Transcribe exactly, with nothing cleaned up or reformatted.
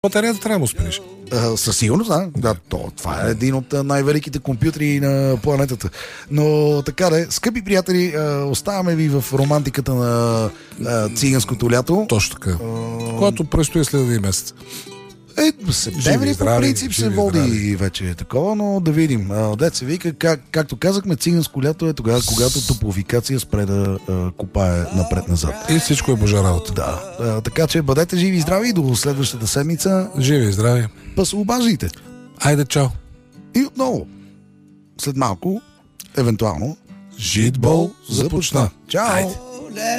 Батерията трябва да успееш. А, със сигурност, да. да то, това е един от най-великите компютри на планетата. Но така да е. Скъпи приятели, оставаме ви в романтиката на циганското лято. Точно така. А... Когато предстои след един месец. Е, септември по принцип се води здрави. Вече такова, но да видим. Дет се вика, как, както казахме, циганско лято е тогава, когато топлофикация спре да а, копае напред-назад. И всичко е божа работа. Да. А, така че бъдете живи и здрави до следващата седмица. Живи и здрави. Па се обаждайте. Айде, чао. И отново. След малко, евентуално, Житбол започна. Чао. Айде.